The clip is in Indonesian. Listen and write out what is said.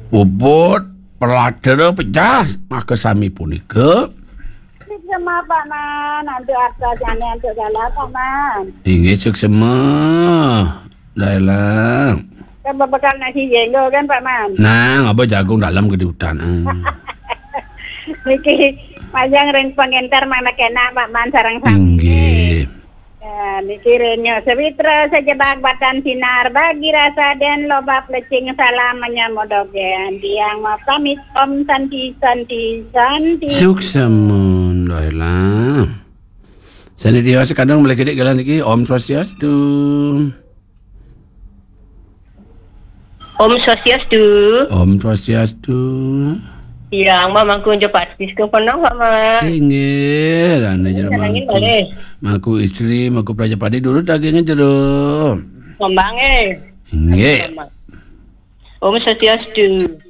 Puput peladara pecah maka sami punika. Sama Pak Man, nanti atasnya untuk jalan Pak Man. Inggih suksema. Dailang. Kan bekal nasi jenggo kan Pak Man. Nah, apa jagung dalam ke hutan. Niki panjang ring pengentar mana kena Pak Man sarang sami. Inggih. Ya, niki renyo sewitra sejebak batan sinar bagi rasa dan loba plecing salam menyamodogen tiang mau pamit om santi. Suksemun Dailang. Sani dia sekadang mulai gede galan iki Om Swastiastu. Om Swastiastu. Om Swastiastu. Yang mamangku cepat disko penang Mama. Inggih, dan jeruk. Maku istri, maku prajapati dulu dagingnya jeruk. Kembangnya. Inggih. Om Swastiastu.